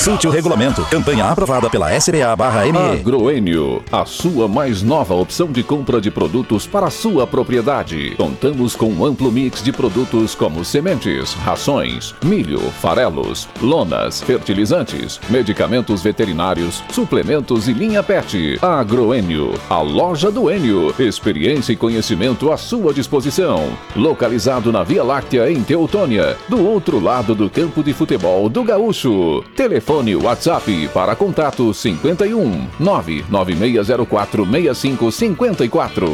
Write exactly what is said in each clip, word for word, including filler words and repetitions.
Consulte o regulamento. Campanha aprovada pela S B A barra M E. Agroênio, a sua mais nova opção de compra de produtos para a sua propriedade. Contamos com um amplo mix de produtos como sementes, rações, milho, farelos, lonas, fertilizantes, medicamentos veterinários, suplementos e linha pet. Agroênio, a loja do Enio. Experiência e conhecimento à sua disposição. Localizado na Via Láctea, em Teutônia, do outro lado do campo de futebol do Gaúcho. Telefone WhatsApp para contato cinquenta e um, nove nove seis zero quatro, seis cinco cinco quatro.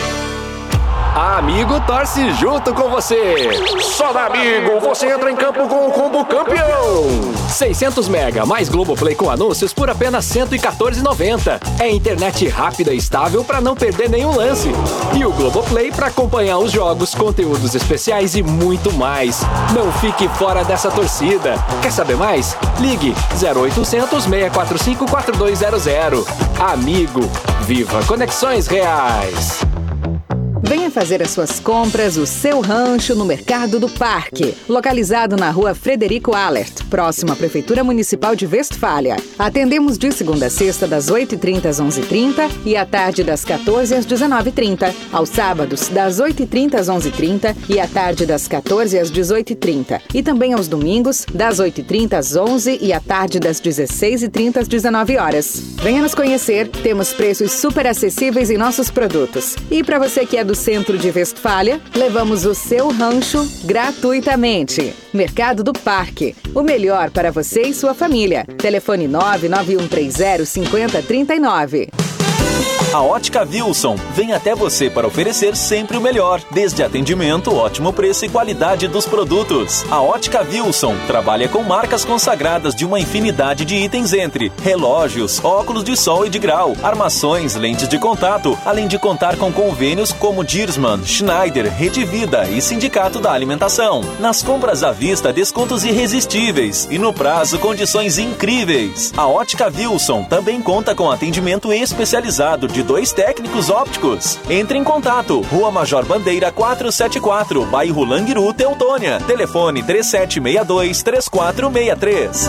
A Amigo torce junto com você. Só na Amigo você entra em campo com o combo campeão. seiscentos mega mais Globoplay com anúncios por apenas cento e quatorze reais e noventa centavos. É internet rápida e estável para não perder nenhum lance. E o Globoplay para acompanhar os jogos, conteúdos especiais e muito mais. Não fique fora dessa torcida. Quer saber mais? Ligue zero oitocentos, seis quatro cinco, quatro dois zero zero. Amigo, viva conexões reais. Venha fazer as suas compras, o seu rancho no Mercado do Parque, localizado na rua Frederico Allert, próximo à Prefeitura Municipal de Westfália. Atendemos de segunda a sexta, das oito e trinta às onze e trinta e à tarde das quatorze às dezenove e trinta. Aos sábados, das oito e trinta às onze e trinta e à tarde das quatorze às dezoito e trinta. E também aos domingos, das oito e trinta às onze e à tarde das dezesseis e trinta às dezenove horas. Venha nos conhecer, temos preços super acessíveis em nossos produtos. E para você que é do centro de Westfália, levamos o seu rancho gratuitamente. Mercado do Parque, o melhor para você e sua família. Telefone nove nove um três zero, cinco zero três nove. A Ótica Wilson vem até você para oferecer sempre o melhor, desde atendimento, ótimo preço e qualidade dos produtos. A Ótica Wilson trabalha com marcas consagradas de uma infinidade de itens entre relógios, óculos de sol e de grau, armações, lentes de contato, além de contar com convênios como Dirman, Schneider, Rede Vida e Sindicato da Alimentação. Nas compras à vista, descontos irresistíveis e no prazo, condições incríveis. A Ótica Wilson também conta com atendimento especializado de dois técnicos ópticos. Entre em contato. Rua Major Bandeira quatrocentos e setenta e quatro, bairro Languiru, Teutônia. Telefone três sete seis dois, três quatro seis três.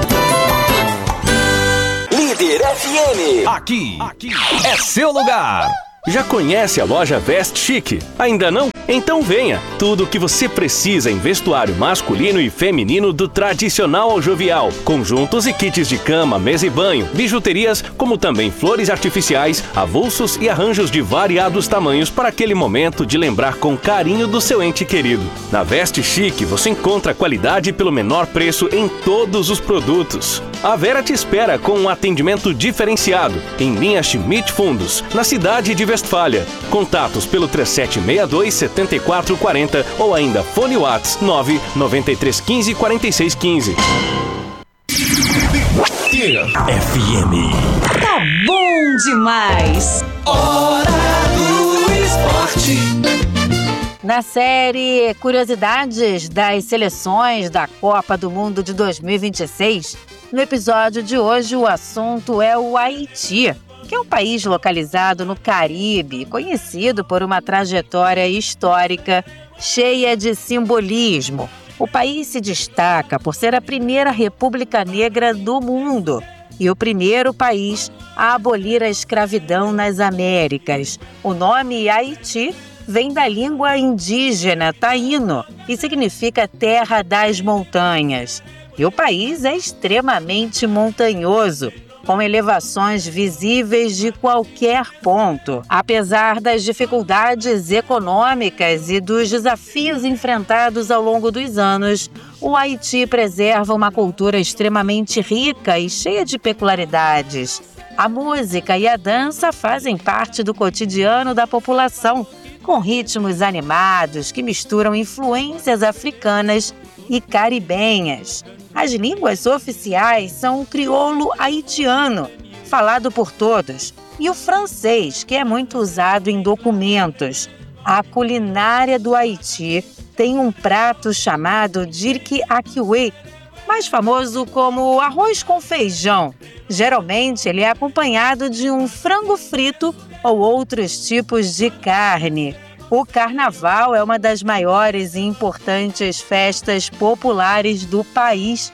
Líder F M. Aqui, aqui é seu lugar. Já conhece a loja Vest Chic? Ainda não? Então venha! Tudo o que você precisa em vestuário masculino e feminino do tradicional ao jovial. Conjuntos e kits de cama, mesa e banho, bijuterias, como também flores artificiais, avulsos e arranjos de variados tamanhos para aquele momento de lembrar com carinho do seu ente querido. Na Vest Chic você encontra qualidade pelo menor preço em todos os produtos. A Vera te espera com um atendimento diferenciado em linha Schmidt Fundos, na cidade de Westfália. Contatos pelo três sete seis dois, sete quatro quatro zero ou ainda fone WhatsApp nove nove três um cinco, quatro seis um cinco. F M. Tá bom demais! Hora do esporte. Na série Curiosidades das Seleções da Copa do Mundo de dois mil e vinte e seis, no episódio de hoje o assunto é o Haiti, que é um país localizado no Caribe, conhecido por uma trajetória histórica cheia de simbolismo. O país se destaca por ser a primeira república negra do mundo e o primeiro país a abolir a escravidão nas Américas. O nome Haiti vem da língua indígena taíno e significa terra das montanhas. E o país é extremamente montanhoso, com elevações visíveis de qualquer ponto. Apesar das dificuldades econômicas e dos desafios enfrentados ao longo dos anos, o Haiti preserva uma cultura extremamente rica e cheia de peculiaridades. A música e a dança fazem parte do cotidiano da população, com ritmos animados que misturam influências africanas e caribenhas. As línguas oficiais são o crioulo haitiano, falado por todos, e o francês, que é muito usado em documentos. A culinária do Haiti tem um prato chamado dirk akiwe, mais famoso como arroz com feijão. Geralmente ele é acompanhado de um frango frito ou outros tipos de carne. O Carnaval é uma das maiores e importantes festas populares do país.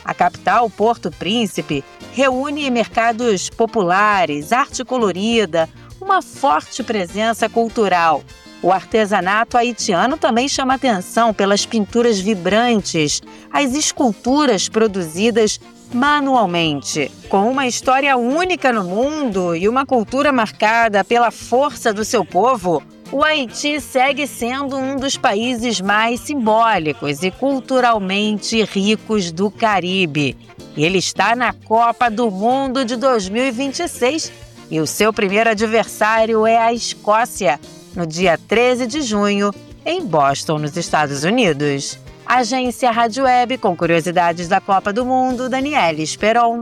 A capital, Porto Príncipe, reúne mercados populares, arte colorida, uma forte presença cultural. O artesanato haitiano também chama atenção pelas pinturas vibrantes, as esculturas produzidas manualmente. Com uma história única no mundo e uma cultura marcada pela força do seu povo, o Haiti segue sendo um dos países mais simbólicos e culturalmente ricos do Caribe. Ele está na Copa do Mundo de dois mil e vinte e seis e o seu primeiro adversário é a Escócia, no dia treze de junho, em Boston, nos Estados Unidos. Agência Rádio Web, com curiosidades da Copa do Mundo, Daniela Esperon.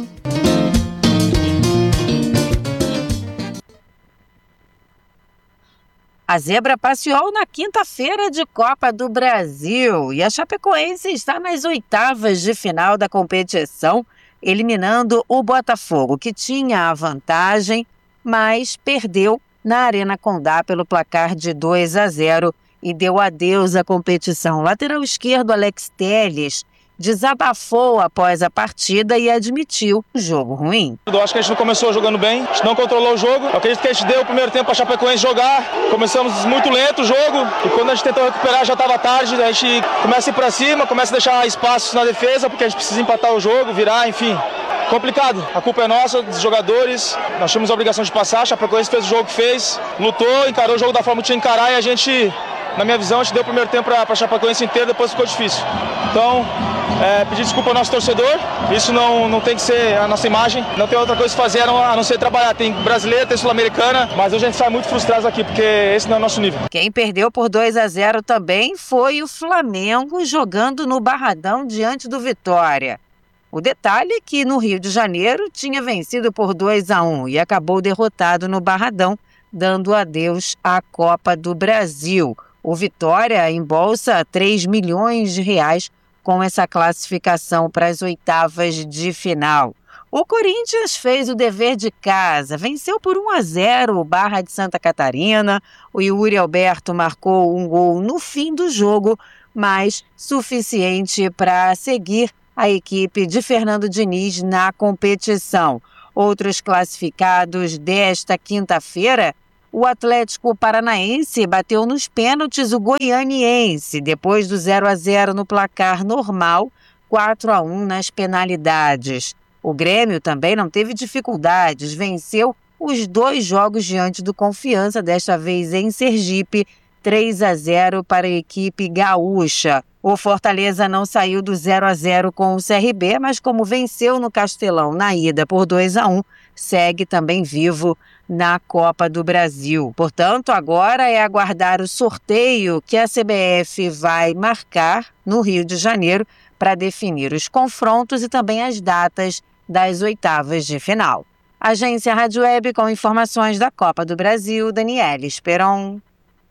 A zebra passeou na quinta-feira de Copa do Brasil e a Chapecoense está nas oitavas de final da competição, eliminando o Botafogo, que tinha a vantagem, mas perdeu na Arena Condá pelo placar de dois a zero e deu adeus à competição. O lateral esquerdo, Alex Telles, desabafou após a partida e admitiu um jogo ruim. Eu acho que a gente não começou jogando bem, a gente não controlou o jogo. Eu acredito que a gente deu o primeiro tempo para a Chapecoense jogar. Começamos muito lento o jogo e quando a gente tentou recuperar já estava tarde. A gente começa a ir para cima, começa a deixar espaços na defesa porque a gente precisa empatar o jogo, virar, enfim. Complicado, a culpa é nossa, dos jogadores, nós tínhamos a obrigação de passar, a Chapecoense fez o jogo que fez, lutou, encarou o jogo da forma que tinha que encarar e a gente, na minha visão, a gente deu o primeiro tempo para a Chapecoense inteira, depois ficou difícil. Então, é, pedir desculpa ao nosso torcedor, isso não, não tem que ser a nossa imagem, não tem outra coisa que fazer a não, a não ser trabalhar, tem brasileira, tem sul-americana, mas hoje a gente sai muito frustrado aqui, porque esse não é o nosso nível. Quem perdeu por dois a zero também foi o Flamengo, jogando no Barradão diante do Vitória. O detalhe é que no Rio de Janeiro tinha vencido por dois a um e acabou derrotado no Barradão, dando adeus à Copa do Brasil. O Vitória embolsa três milhões de reais com essa classificação para as oitavas de final. O Corinthians fez o dever de casa, venceu por um a zero o Barra de Santa Catarina. O Yuri Alberto marcou um gol no fim do jogo, mas suficiente para seguir a equipe de Fernando Diniz na competição. Outros classificados desta quinta-feira, o Atlético Paranaense bateu nos pênaltis o Goianiense, depois do zero a zero no placar normal, quatro a um nas penalidades. O Grêmio também não teve dificuldades, venceu os dois jogos diante do Confiança, desta vez em Sergipe, três a zero para a equipe gaúcha. O Fortaleza não saiu do zero a zero com o C R B, mas como venceu no Castelão na ida por dois a um, segue também vivo na Copa do Brasil. Portanto, agora é aguardar o sorteio que a C B F vai marcar no Rio de Janeiro para definir os confrontos e também as datas das oitavas de final. Agência Rádio Web com informações da Copa do Brasil, Daniela Esperon.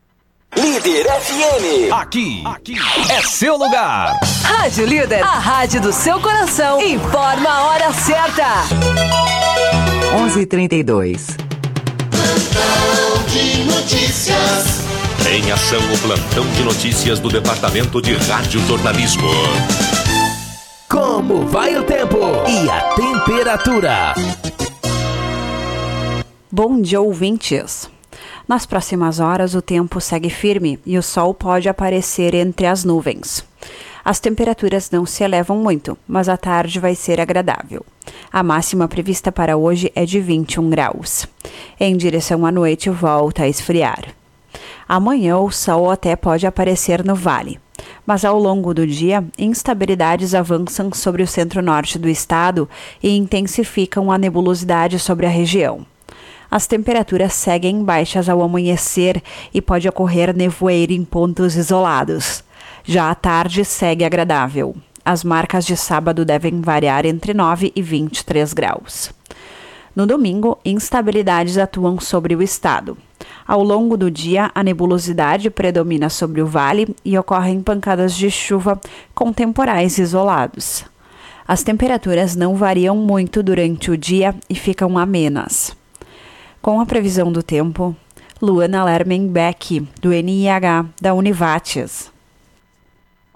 Líder F M. Aqui, aqui é seu lugar. Rádio Líder, a rádio do seu coração. Informa a hora certa. onze e trinta e dois. Plantão de notícias. Em ação, o plantão de notícias do Departamento de Rádio Jornalismo. Como vai o tempo e a temperatura? Bom dia, ouvintes. Nas próximas horas, o tempo segue firme e o sol pode aparecer entre as nuvens. As temperaturas não se elevam muito, mas a tarde vai ser agradável. A máxima prevista para hoje é de vinte e um graus. Em direção à noite, volta a esfriar. Amanhã, o sol até pode aparecer no vale, mas ao longo do dia, instabilidades avançam sobre o centro-norte do estado e intensificam a nebulosidade sobre a região. As temperaturas seguem baixas ao amanhecer e pode ocorrer nevoeiro em pontos isolados. Já a tarde segue agradável. As marcas de sábado devem variar entre nove e vinte e três graus. No domingo, instabilidades atuam sobre o estado. Ao longo do dia, a nebulosidade predomina sobre o vale e ocorrem pancadas de chuva com temporais isolados. As temperaturas não variam muito durante o dia e ficam amenas. Com a previsão do tempo, Luana Lermenbeck, do N I H da Univates.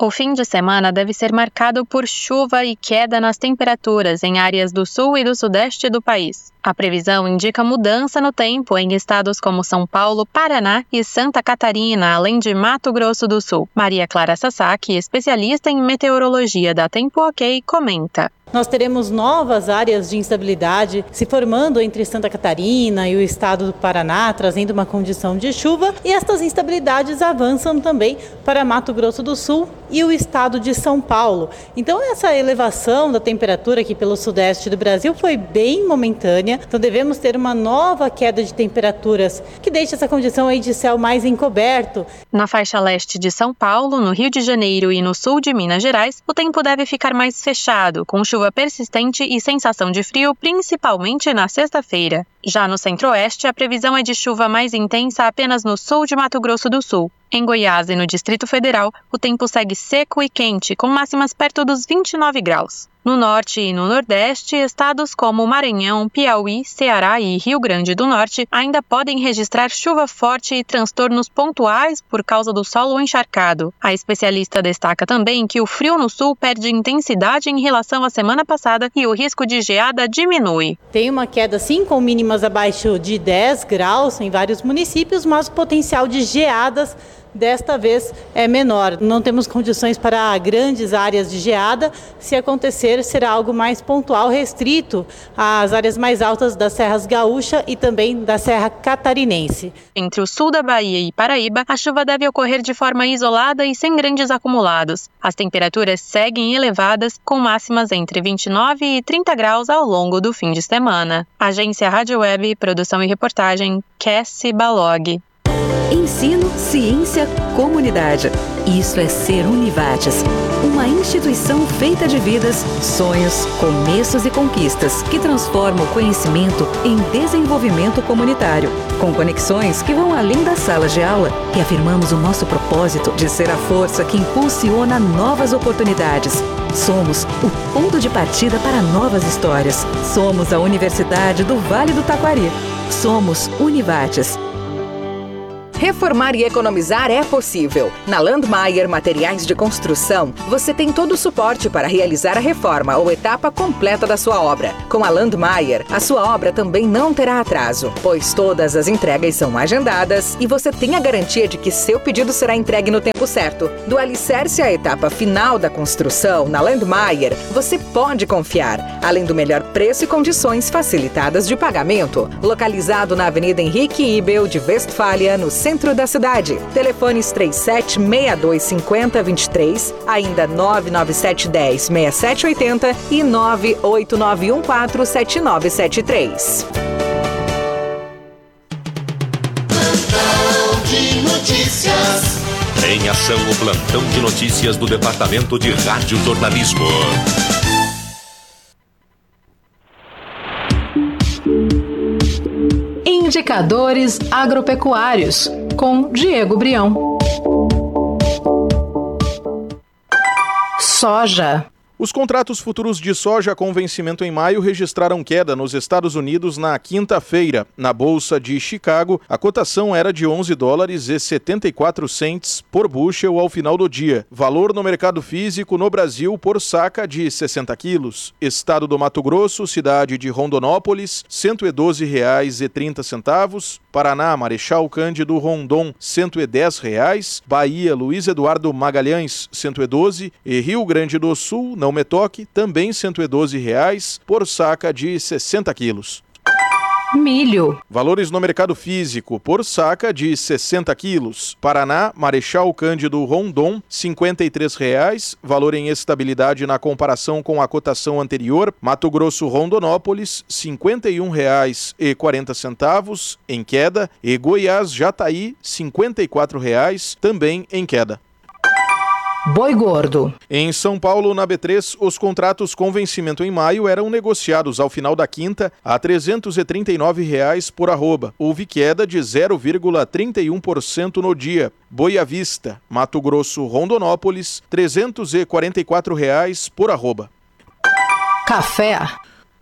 O fim de semana deve ser marcado por chuva e queda nas temperaturas em áreas do sul e do sudeste do país. A previsão indica mudança no tempo em estados como São Paulo, Paraná e Santa Catarina, além de Mato Grosso do Sul. Maria Clara Sasaki, especialista em meteorologia da Tempo OK, comenta. Nós teremos novas áreas de instabilidade se formando entre Santa Catarina e o estado do Paraná, trazendo uma condição de chuva, e estas instabilidades avançam também para Mato Grosso do Sul e o estado de São Paulo. Então essa elevação da temperatura aqui pelo sudeste do Brasil foi bem momentânea, então devemos ter uma nova queda de temperaturas que deixa essa condição aí de céu mais encoberto. Na faixa leste de São Paulo, no Rio de Janeiro e no sul de Minas Gerais, o tempo deve ficar mais fechado, com chuva persistente e sensação de frio, principalmente na sexta-feira. Já no centro-oeste, a previsão é de chuva mais intensa apenas no sul de Mato Grosso do Sul. Em Goiás e no Distrito Federal, o tempo segue seco e quente, com máximas perto dos vinte e nove graus. No norte e no nordeste, estados como Maranhão, Piauí, Ceará e Rio Grande do Norte ainda podem registrar chuva forte e transtornos pontuais por causa do solo encharcado. A especialista destaca também que o frio no sul perde intensidade em relação à semana passada e o risco de geada diminui. Tem uma queda sim, com mínimas abaixo de dez graus em vários municípios, mas o potencial de geadas desta vez é menor. Não temos condições para grandes áreas de geada. Se acontecer, será algo mais pontual, restrito às áreas mais altas das Serras Gaúcha e também da Serra Catarinense. Entre o sul da Bahia e Paraíba, a chuva deve ocorrer de forma isolada e sem grandes acumulados. As temperaturas seguem elevadas, com máximas entre vinte e nove e trinta graus ao longo do fim de semana. Agência Rádio Web, produção e reportagem, Cassie Balog. Ensino, ciência, comunidade. Isso é ser Univates, uma instituição feita de vidas, sonhos, começos e conquistas que transforma o conhecimento em desenvolvimento comunitário, com conexões que vão além das salas de aula. E afirmamos o nosso propósito de ser a força que impulsiona novas oportunidades. Somos o ponto de partida para novas histórias. Somos a Universidade do Vale do Taquari. Somos Univates. Reformar e economizar é possível. Na Landmaier Materiais de Construção, você tem todo o suporte para realizar a reforma ou etapa completa da sua obra. Com a Landmaier, a sua obra também não terá atraso, pois todas as entregas são agendadas e você tem a garantia de que seu pedido será entregue no tempo certo. Do alicerce à etapa final da construção, na Landmaier, você pode confiar, além do melhor preço e condições facilitadas de pagamento. Localizado na Avenida Henrique Ibel de Westfália, no centro centro da cidade. Telefones três sete seis dois cinco zero dois três, ainda nove nove sete um zero seis sete oito zero e nove oito nove um quatro sete nove sete três. Plantão de notícias. Em ação, o plantão de notícias do Departamento de Rádio Jornalismo. Indicadores agropecuários, com Diego Brião. Soja. Os contratos futuros de soja com vencimento em maio registraram queda nos Estados Unidos na quinta-feira. Na Bolsa de Chicago, a cotação era de onze dólares e setenta e quatro centes por bushel ao final do dia. Valor no mercado físico no Brasil por saca de sessenta quilos. Estado do Mato Grosso, cidade de Rondonópolis, cento e doze reais e trinta centavos. Paraná, Marechal Cândido Rondon, cento e dez reais. Bahia, Luiz Eduardo Magalhães, cento e doze. E Rio Grande do Sul, não me toque, também cento e doze reais por saca de sessenta quilos. Milho. Valores no mercado físico por saca de sessenta quilos. Paraná, Marechal Cândido Rondon, cinquenta e três reais, valor em estabilidade na comparação com a cotação anterior. Mato Grosso, Rondonópolis, cinquenta e um reais e quarenta centavos, em queda. E Goiás, Jataí, cinquenta e quatro reais, também em queda. Boi gordo. Em São Paulo, na B três, os contratos com vencimento em maio eram negociados ao final da quinta a trezentos e trinta e nove reais por arroba. Houve queda de zero vírgula trinta e um por cento no dia. Boi à vista, Mato Grosso, Rondonópolis, trezentos e quarenta e quatro reais por arroba. Café.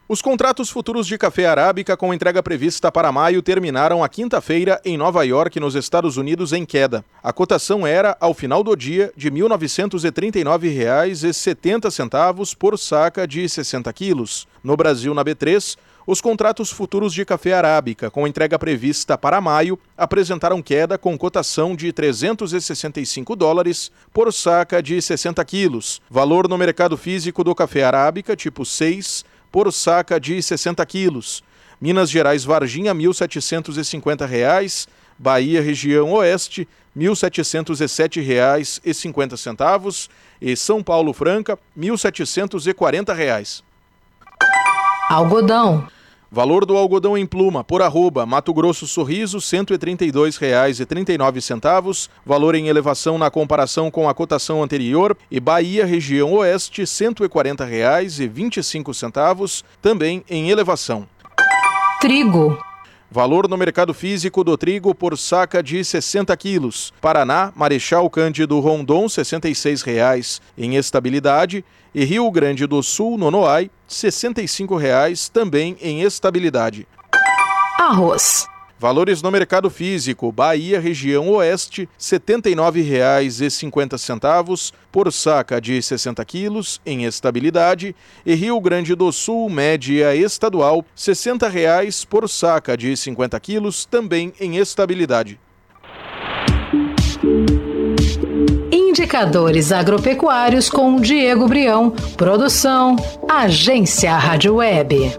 Os contratos futuros de café arábica com entrega prevista para maio terminaram a quinta-feira em Nova York, nos Estados Unidos, em queda. A cotação era, ao final do dia, de mil novecentos e trinta e nove reais e setenta centavos por saca de sessenta quilos. No Brasil, na B três, os contratos futuros de café arábica com entrega prevista para maio apresentaram queda com cotação de trezentos e sessenta e cinco dólares por saca de sessenta quilos. Valor no mercado físico do café arábica tipo seis por saca de sessenta quilos. Minas Gerais Varginha, mil setecentos e cinquenta reais. Bahia Região Oeste, mil setecentos e sete reais e cinquenta centavos. E São Paulo Franca, mil setecentos e quarenta reais. Algodão. Valor do algodão em pluma, por arroba, Mato Grosso Sorriso, cento e trinta e dois reais e trinta e nove centavos. Valor em elevação na comparação com a cotação anterior. E Bahia, região oeste, cento e quarenta reais e vinte e cinco centavos, também em elevação. Trigo. Valor no mercado físico do trigo por saca de sessenta quilos. Paraná, Marechal Cândido Rondon, sessenta e seis reais em estabilidade. E Rio Grande do Sul, Nonoai, sessenta e cinco reais, também em estabilidade. Arroz. Valores no mercado físico. Bahia, região oeste, setenta e nove reais e cinquenta centavos por saca de sessenta quilos, em estabilidade. E Rio Grande do Sul, média estadual, sessenta reais por saca de cinquenta quilos, também em estabilidade. Indicadores agropecuários com Diego Brião. Produção, Agência Rádio Web.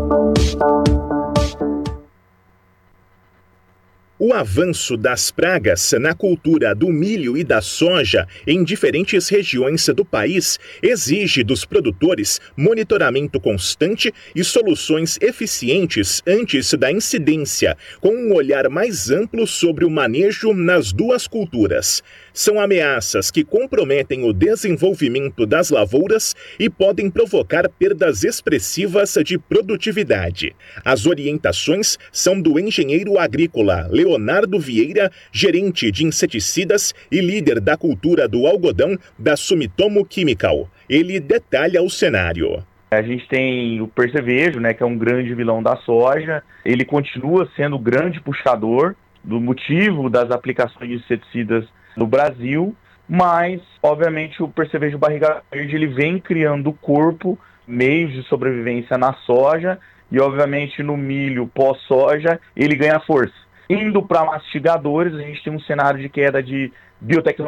O avanço das pragas na cultura do milho e da soja em diferentes regiões do país exige dos produtores monitoramento constante e soluções eficientes antes da incidência, com um olhar mais amplo sobre o manejo nas duas culturas. São ameaças que comprometem o desenvolvimento das lavouras e podem provocar perdas expressivas de produtividade. As orientações são do engenheiro agrícola Leonardo Vieira, gerente de inseticidas e líder da cultura do algodão da Sumitomo Chemical. Ele detalha o cenário. A gente tem o percevejo, né, que é um grande vilão da soja. Ele continua sendo o grande puxador do motivo das aplicações de inseticidas no Brasil, mas, obviamente, o percevejo barriga verde ele vem criando corpo, meios de sobrevivência na soja e, obviamente, no milho pós-soja ele ganha força. Indo para mastigadores, a gente tem um cenário de queda de biotecnologia